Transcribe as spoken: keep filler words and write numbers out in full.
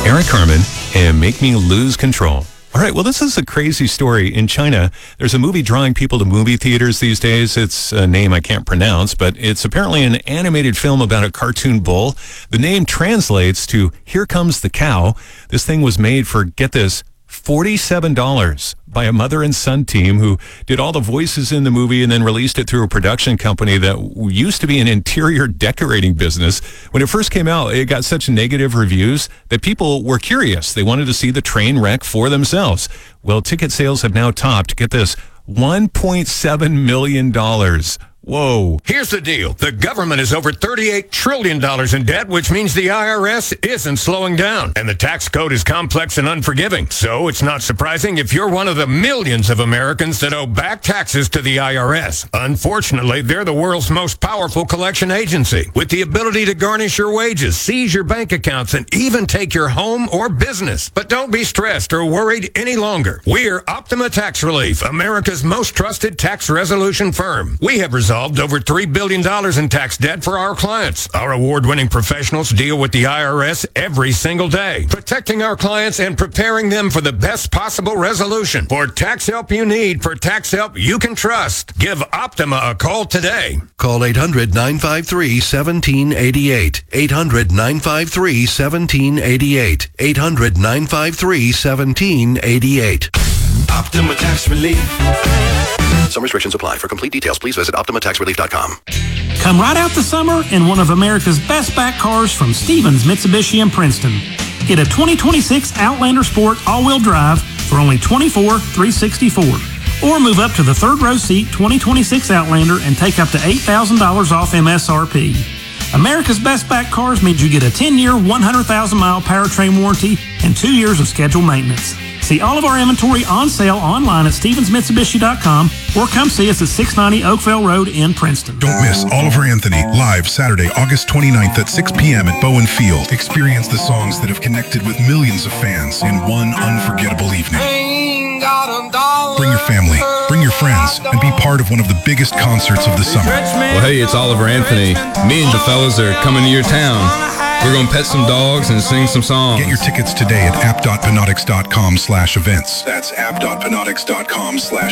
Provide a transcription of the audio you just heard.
Eric Carmen and Make Me Lose Control. All right, well, this is a crazy story. In China, there's a movie drawing people to movie theaters these days. It's a name I can't pronounce, but it's apparently an animated film about a cartoon bull. The name translates to Here Comes the Cow. This thing was made for, get this, forty-seven dollars by a mother and son team who did all the voices in the movie and then released it through a production company that used to be an interior decorating business. When it first came out, it got such negative reviews that people were curious. They wanted to see the train wreck for themselves. Well, ticket sales have now topped, get this, one point seven million dollars. Whoa. Here's the deal. The government is over thirty-eight trillion dollars in debt, which means the I R S isn't slowing down. And the tax code is complex and unforgiving. So it's not surprising if you're one of the millions of Americans that owe back taxes to the I R S. Unfortunately, they're the world's most powerful collection agency, with the ability to garnish your wages, seize your bank accounts, and even take your home or business. But don't be stressed or worried any longer. We're Optima Tax Relief, America's most trusted tax resolution firm. We have resolved over three billion dollars in tax debt for our clients. Our award-winning professionals deal with the I R S every single day, protecting our clients and preparing them for the best possible resolution. For tax help you need, for tax help you can trust, give Optima a call today. Call eight hundred, nine five three, one seven eight eight. eight hundred, nine five three, one seven eight eight. eight hundred, nine five three, one seven eight eight. Optima Tax Relief. Some restrictions apply. For complete details, please visit Optima Tax Relief dot com. Come right out the summer in one of America's best back cars from Stevens Mitsubishi in Princeton. Get a twenty twenty-six Outlander Sport all-wheel drive for only twenty-four thousand three hundred sixty-four dollars. Or move up to the third row seat twenty twenty-six Outlander and take up to eight thousand dollars off M S R P. America's best back cars means you get a ten-year, one hundred thousand mile powertrain warranty and two years of scheduled maintenance. See all of our inventory on sale online at Stevens Mitsubishi dot com or come see us at six ninety Oakville Road in Princeton. Don't miss Oliver Anthony live Saturday, August twenty-ninth at six p.m. at Bowen Field. Experience the songs that have connected with millions of fans in one unforgettable evening. Bring your family, bring your friends, and be part of one of the biggest concerts of the summer. Well, hey, it's Oliver Anthony. Me and the fellas are coming to your town. We're going to pet some dogs and sing some songs. Get your tickets today at app dot panotics dot com slash events. That's app dot panotics dot com slash